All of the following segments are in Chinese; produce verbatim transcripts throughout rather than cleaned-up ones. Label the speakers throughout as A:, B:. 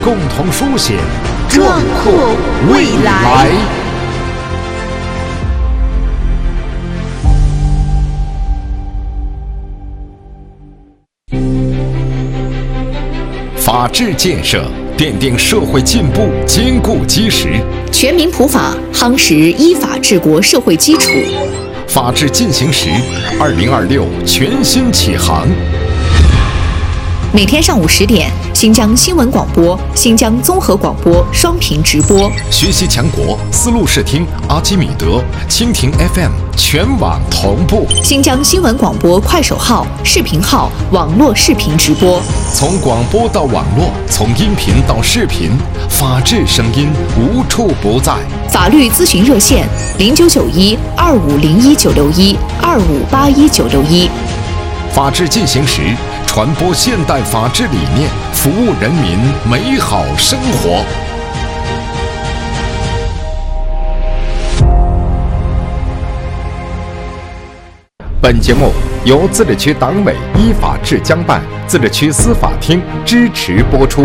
A: 共同书写
B: 壮阔未来。
A: 法治建设奠定社会进步坚固基石，
B: 全民普法夯实依法治国社会基础。
A: 法治进行时，二零二六全新启航。
B: 每天上午十点，新疆新闻广播、新疆综合广播双屏直播。
A: 学习强国，丝路视听、阿基米德、蜻蜓 F M 全网同步。
B: 新疆新闻广播快手号、视频号网络视频直播。
A: 从广播到网络，从音频到视频，法治声音无处不在。
B: 法律咨询热线：零九九一二五零一九六一二五八一九六一。
A: 法治进行时，传播现代法治理念，服务人民美好生活。本节目由自治区党委依法治江办、自治区司法厅支持播出。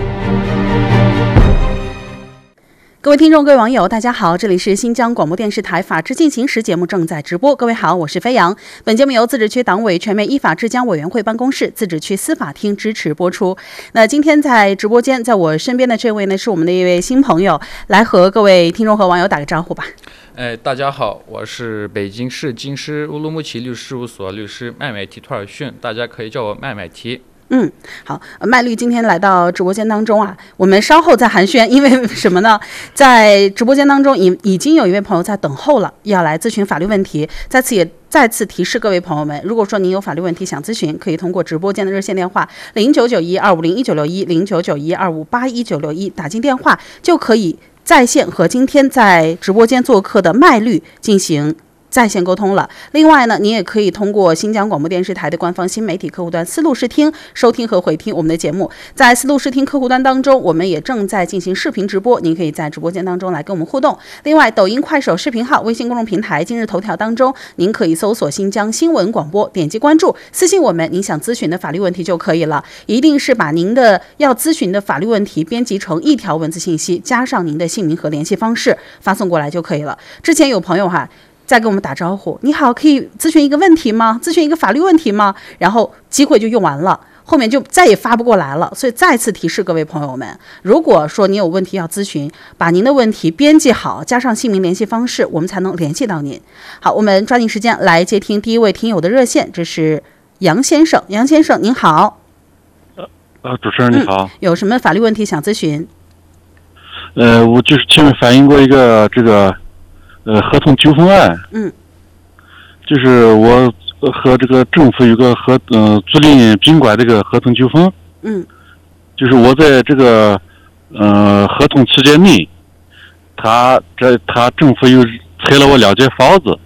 C: 各位听众，各位网友，大家好，这里是新疆广播电视台法治进行时节目正在直播。各位好，我是飞扬。本节目由自治区党委全面依法治江委员会办公室、自治区司法厅支持播出。那今天在直播间，在我身边的这位呢，是我们的一位新朋友，来和各位听众和网友打个招呼吧。
D: 哎，大家好，我是北京市京师乌鲁木齐律师事务所律师麦麦提托尔逊，大家可以叫我麦麦提。
C: 嗯，好，麦律今天来到直播间当中啊，我们稍后再寒暄，因为什么呢？在直播间当中已已经有一位朋友在等候了，要来咨询法律问题。在此也再次提示各位朋友们，如果说您有法律问题想咨询，可以通过直播间的热线电话零九九一二五零一九六一零九九一二五八一九六一打进电话，就可以在线和今天在直播间做客的麦律进行在线沟通了。另外呢，您也可以通过新疆广播电视台的官方新媒体客户端丝路视听收听和回听我们的节目。在丝路视听客户端当中，我们也正在进行视频直播，您可以在直播间当中来跟我们互动。另外，抖音、快手视频号、微信公众平台、今日头条当中，您可以搜索新疆新闻广播，点击关注，私信我们您想咨询的法律问题就可以了。一定是把您的要咨询的法律问题编辑成一条文字信息，加上您的姓名和联系方式发送过来就可以了。之前有朋友哈再跟我们打招呼，你好，可以咨询一个问题吗？咨询一个法律问题吗？然后机会就用完了，后面就再也发不过来了。所以再次提示各位朋友们，如果说你有问题要咨询，把您的问题编辑好，加上姓名联系方式，我们才能联系到您。好，我们抓紧时间来接听第一位听友的热线，这是杨先生。杨先生您好。
E: 呃，主持人你好、
C: 嗯、有什么法律问题想咨询？
E: 呃，我就是前面反映过一个这个呃，合同纠纷案，
C: 嗯，
E: 就是我和这个政府有个合呃租赁宾馆这个合同纠纷，
C: 嗯，
E: 就是我在这个呃合同期间内，他这他政府又拆了我两间房子，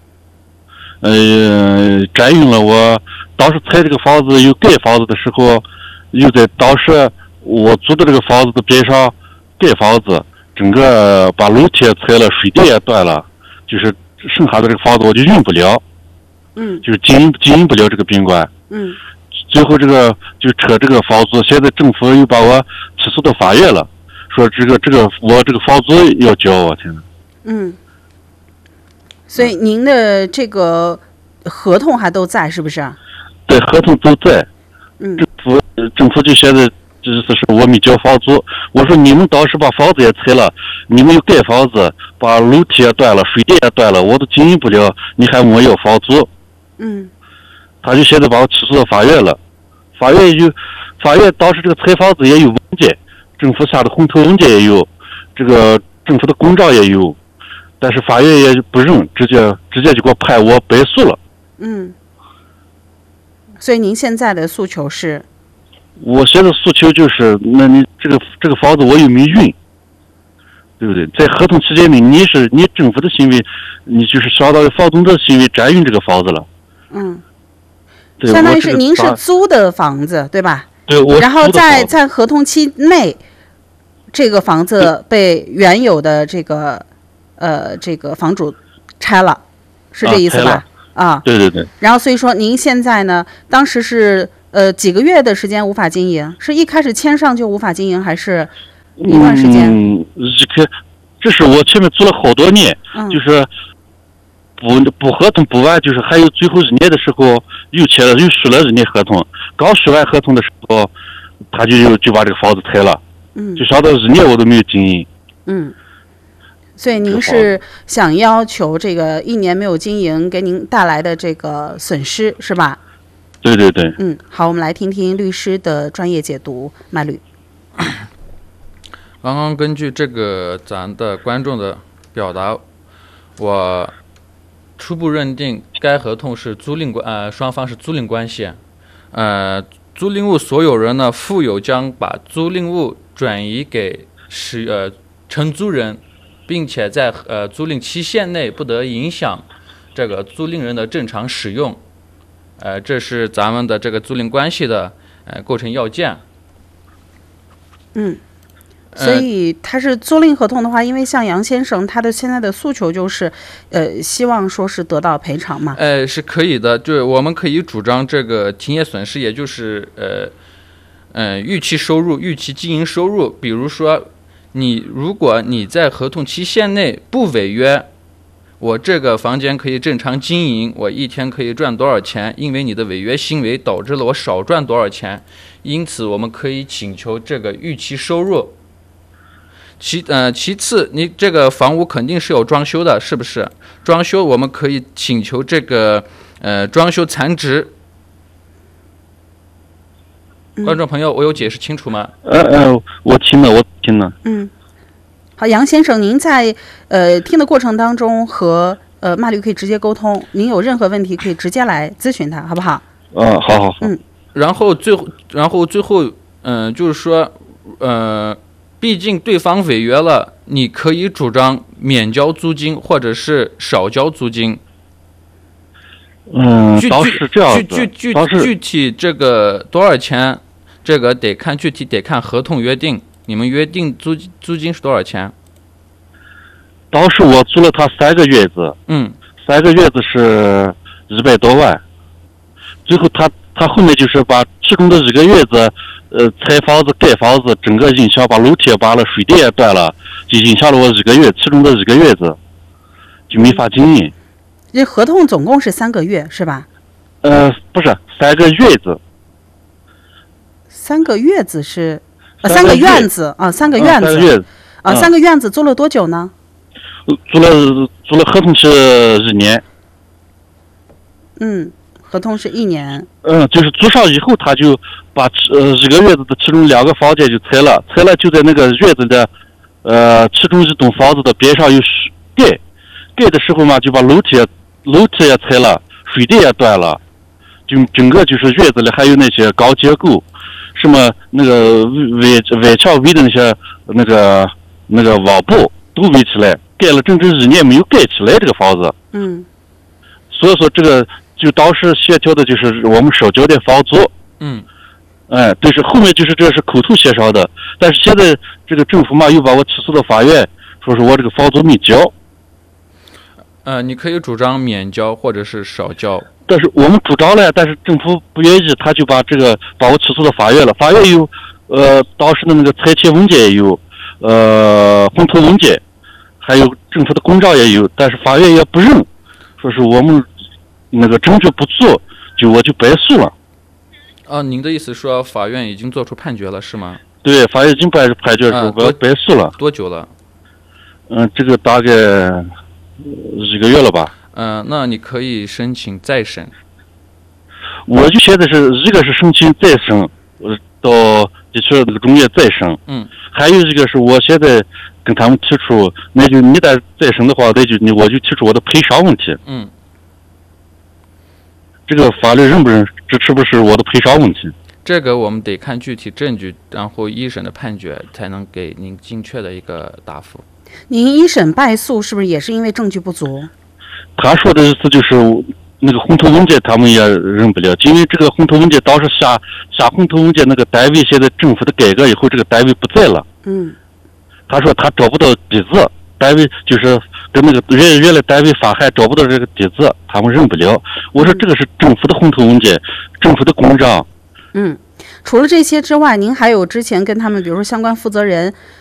E: 呃，占用了我当时拆这个房子又盖房子的时候，又在当时我租的这个房子的边上盖房子，整个把楼梯也拆了，水电也断了。就是剩下的这个房子我就用不了，
C: 嗯，
E: 就是经营经营不了这个宾馆，
C: 嗯，
E: 最后这个就扯这个房租，现在政府又把我起诉到法院了，说这个这个我这个房租要交，我天哪，
C: 嗯，所以您的这个合同还都在是不是？
E: 对，合同都在，
C: 嗯，
E: 政府政府就现在就是说我没交房租，我说你们当时把房子也拆了，你们又盖房子，把楼梯也断了，水电也断了，我都经营不了，你还问我要房租？
C: 嗯，
E: 他就现在把我起诉到法院了，法院有，法院当时这个拆房子也有文件，政府下的红头文件也有，这个政府的公章也有，但是法院也不认，直接直接就给我判我败诉了。
C: 嗯，所以您现在的诉求是？
E: 我现在诉求就是，那你这个这个房子我又没用，对不对？在合同期间内，你是你政府的行为，你就是相当于房东的行为占用这个房子了。
C: 嗯，相当于是您是租的房子，对吧？
E: 对，我
C: 然后在在合同期内，这个房子被原有的这个呃这个房主拆了，是这意思吧？啊，
E: 啊对对对。
C: 然后所以说您现在呢，当时是。呃，几个月的时间无法经营，是一开始签上就无法经营，还是一段时间？
E: 嗯，这个这是我前面做了好多年，
C: 嗯、
E: 就是补补合同补完，就是还有最后一年的时候又签了又续了一年合同，刚续完合同的时候，他就就把这个房子拆了，
C: 嗯，
E: 就相当于一年我都没有经营。
C: 嗯，所以您是想要求这个一年没有经营给您带来的这个损失是吧？
E: 对对对。
C: 嗯，好，我们来听听律师的专业解读，麦律。
D: 刚刚根据这个咱的观众的表达，我初步认定该合同是租赁关呃双方是租赁关系，呃，租赁物所有人呢负有将把租赁物转移给使呃承租人，并且在呃租赁期限内不得影响这个租赁人的正常使用，呃，这是咱们的这个租赁关系的呃构成要件。
C: 嗯。所以他是租赁合同的话，因为像杨先生他的现在的诉求就是，呃，希望说是得到赔偿嘛。
D: 呃，是可以的，就是我们可以主张这个停业损失，也就是呃，嗯、呃，预期收入、预期经营收入。比如说，你如果你在合同期限内不违约，我这个房间可以正常经营，我一天可以赚多少钱？因为你的违约行为导致了我少赚多少钱，因此我们可以请求这个预期收入。其呃，其次，你这个房屋肯定是有装修的，是不是？装修我们可以请求这个呃装修残值。
C: 嗯、
D: 观众朋友，我有解释清楚吗？
E: 呃呃，我听了，我听了。
C: 嗯，好，杨先生，您在呃听的过程当中和呃麦律可以直接沟通，您有任何问题可以直接来咨询他，好不好？
E: 嗯、呃，好好好。
C: 嗯，
D: 然后最后，然后最后，嗯、呃，就是说，呃。毕竟对方违约了，你可以主张免交租金或者是少交租金。
E: 嗯，倒是这样子。
D: 具具具具体这个多少钱，这个得看具体得看合同约定。你们约定租租金是多少钱？
E: 当时我租了他三个月子，
D: 嗯，
E: 三个月子是一百多万，最后他他后面就是把其中的一个月子。呃，拆房子、盖房子，整个影响把楼梯也拔了，水电也断了，就影响了我一个月，其中的一个月子就没法经营。
C: 这合同总共是三个月，是吧？
E: 呃，不是三个月子。
C: 三个月子是，呃，三个院子啊，三个院子。
E: 三个月子
C: 啊，三个院子租了多久呢？
E: 租了租了合同是一年。
C: 嗯。合同是一年。
E: 嗯，就是租上以后，他就把呃一个院子的其中两个房间就拆了，拆了就在那个院子的呃其中一栋房子的边上有盖，盖的时候嘛，就把楼梯楼梯也拆了，水电也断了，就整个就是院子里还有那些钢结构，什么那个围围墙围的那些那个那个网布都围起来，盖了整整一年没有盖起来这个房子。
C: 嗯。
E: 所以说这个。就当时协调的就是我们少交点房租，
D: 嗯，
E: 哎，但是后面就是这是口头协商的，但是现在这个政府嘛又把我起诉到法院，说是我这个房租没交。
D: 呃，你可以主张免交或者是少交。
E: 但是我们主张了，但是政府不愿意，他就把这个把我起诉到法院了。法院有呃当时的那个拆迁文件也有，呃混同文件，还有政府的公章也有，但是法院也不认，说是我们。那个证据不足，就我就败诉了。
D: 啊，您的意思说法院已经做出判决了是吗？
E: 对，法院已经判判决说我败诉了。
D: 多久了？
E: 嗯，这个大概一个月了吧。
D: 嗯、呃，那你可以申请再审。
E: 我就现在是一个是申请再审，呃，到地区那个中院再审。
D: 嗯。
E: 还有一个是我现在跟他们提出，那就你再再审的话，那就你我就提出我的赔偿问题。
D: 嗯。
E: 这个法律认不认支持不是我的赔偿问题？
D: 这个我们得看具体证据，然后一审的判决才能给您精确的一个答复。
C: 您一审败诉是不是也是因为证据不足？
E: 他说的意思就是那个红头文件他们也认不了，因为这个红头文件当时下下红头文件那个单位现在政府的改革以后，这个单位不在了。
C: 嗯。
E: 他说他找不到底子，单位就是跟那个原原来单位法还找不到这个底子，他们认不了。我说这个是政府的红头文件，政府的公章。
C: 嗯，除了这些之外，您还有之前跟他们，比如说相关负责人，